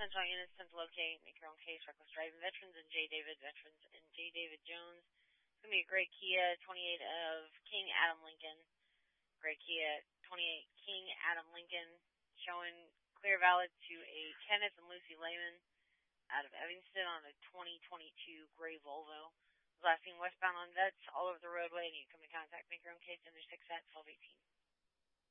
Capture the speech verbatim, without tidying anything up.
Central Innocent to locate, make your own case, reckless driving veterans, and J. David veterans, and J. David Jones. It's going to be a gray Kia twenty-eight of King Adam Lincoln. Gray Kia twenty-eight King Adam Lincoln, showing clear valid to a Kenneth and Lucy Lehman out of Evanston on a twenty twenty-two gray Volvo. Last seen westbound on Vets all over the roadway, and you come in contact, make your own case under six at twelve eighteen.